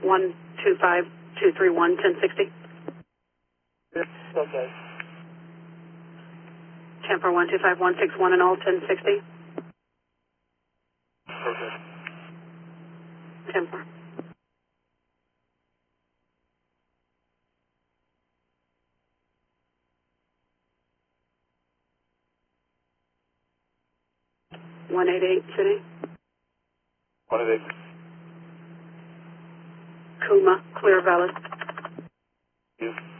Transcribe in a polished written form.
125-231, 1060. Yes, okay. Tampa 125161 and all, 1060. Okay. Tampa. (188) City. 188. Kuma, Clear Valley. Yes.